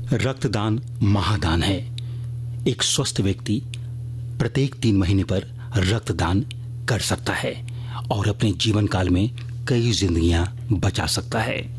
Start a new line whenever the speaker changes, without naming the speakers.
रक्तदान महादान है। एक स्वस्थ व्यक्ति प्रत्येक 3 महीने पर रक्तदान कर सकता है और अपने जीवन काल में कई जिंदगियां बचा सकता है।